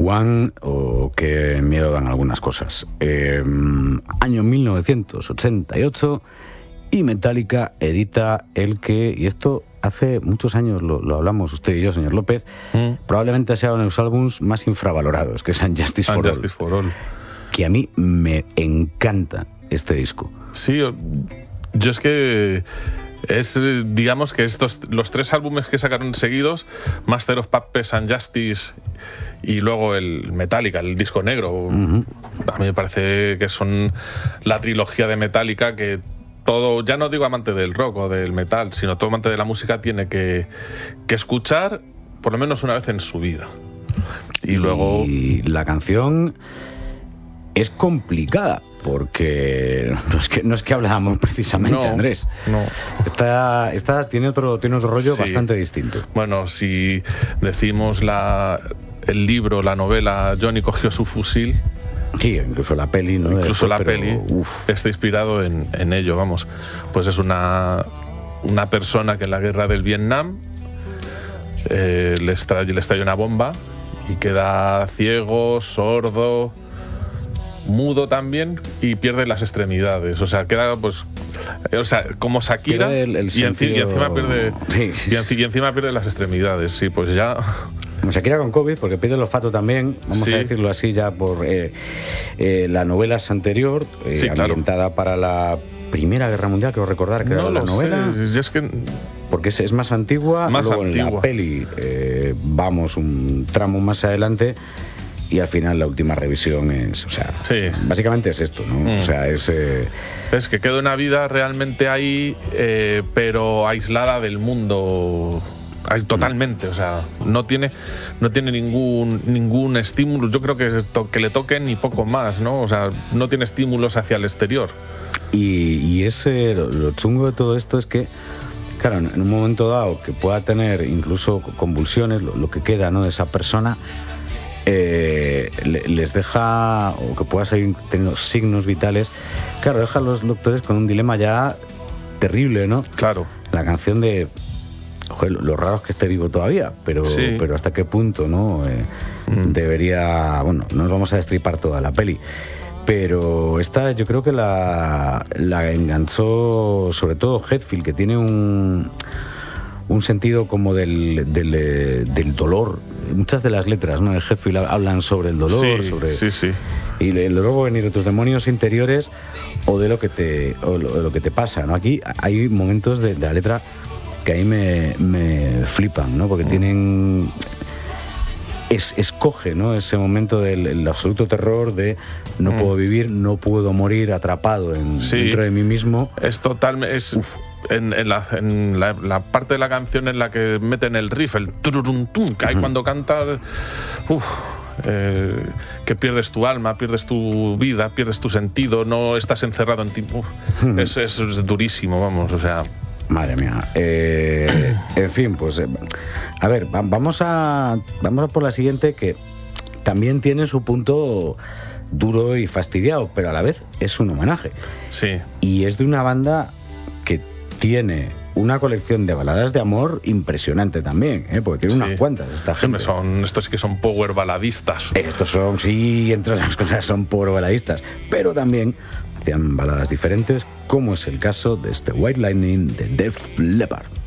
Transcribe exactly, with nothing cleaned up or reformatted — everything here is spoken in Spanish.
One o qué miedo dan algunas cosas. Eh, año mil novecientos ochenta y ocho y Metallica edita el que, y esto hace muchos años lo, lo hablamos usted y yo, señor López, mm. probablemente sea uno de los álbumes más infravalorados, que es Unjustice for, Unjustice for All, que a mí me encanta este disco. Sí, yo es que es, digamos que estos los tres álbumes que sacaron seguidos, Master of Puppets, Unjustice y luego el Metallica, el disco negro, uh-huh. a mí me parece que son la trilogía de Metallica que todo, ya no digo amante del rock o del metal, sino todo amante de la música tiene que, que escuchar por lo menos una vez en su vida. Y, y luego la canción es complicada porque no es que no es que hablábamos precisamente, no, Andrés. No. Esta, esta tiene otro tiene otro rollo sí. bastante distinto. Bueno, si decimos la el libro, la novela Johnny cogió su fusil. Sí, incluso la peli, ¿no? Incluso Después, la pero, peli uf. está inspirado en, en ello, vamos. Pues es una, una persona que en la guerra del Vietnam eh, le estalla le estalla una bomba y queda ciego, sordo, mudo también y pierde las extremidades. O sea, queda pues... O sea, como Shakira el, el y, sentido... enci- y encima pierde sí, sí, y, enci- y encima pierde las extremidades. Sí, pues ya... Como Shakira con COVID, porque pierde el olfato también, vamos sí. a decirlo así, ya por eh, eh, la novela es anterior, eh, sí, ambientada claro. para la Primera Guerra Mundial, creo recordar que no era la novela. Sé. Es que... Porque es, es más antigua, más luego antigua. en la peli eh, vamos un tramo más adelante y al final la última revisión es, o sea, sí. básicamente es esto, ¿no? Mm. O sea, es... Eh, es que queda una vida realmente ahí, eh, pero aislada del mundo... Totalmente, o sea, no tiene no tiene ningún ningún estímulo. Yo creo que, to, que le toquen ni poco más, ¿no? O sea, no tiene estímulos hacia el exterior. Y, y ese, lo, lo chungo de todo esto es que, claro, en un momento dado que pueda tener incluso convulsiones, lo, lo que queda, ¿no?, de esa persona, eh, le, les deja, o que pueda seguir teniendo signos vitales, claro, deja a los doctores con un dilema ya terrible, ¿no? Claro. La canción de... Joder, lo raro es que esté vivo todavía, pero, sí. pero hasta qué punto, ¿no? Eh, mm. Debería... Bueno, no nos vamos a destripar toda la peli, pero esta yo creo que la, la enganchó sobre todo Hetfield, que tiene un, un sentido como del, del, del dolor. Muchas de las letras, ¿no?, de Hetfield hablan sobre el dolor, sí, sobre... Sí, sí. Y el dolor puede venir de tus demonios interiores o de lo que te, o lo, de lo que te pasa, ¿no? Aquí hay momentos de, de la letra que ahí me, me flipan, ¿no? Porque tienen... Es, escoge, ¿no?, ese momento del el absoluto terror de no mm. puedo vivir, no puedo morir atrapado en, sí. dentro de mí mismo. Es total... Es en, en, la, en la, la parte de la canción en la que meten el riff, el tururum tum, que hay uh-huh. cuando canta... Uf, eh, que pierdes tu alma, pierdes tu vida, pierdes tu sentido, no estás encerrado en ti. Uf, uh-huh. es, es, es durísimo, vamos, o sea... Madre mía. Eh, en fin, pues... Eh, a ver, va, vamos a vamos a por la siguiente, que también tiene su punto duro y fastidiado, pero a la vez es un homenaje. Sí. Y es de una banda que tiene una colección de baladas de amor impresionante también, ¿eh? Porque tiene sí. unas cuantas esta gente. Son, estos sí que son power baladistas. Estos son, sí, entre las cosas son power baladistas, pero también hacían baladas diferentes, como es el caso de este White Lightning de Def Leppard.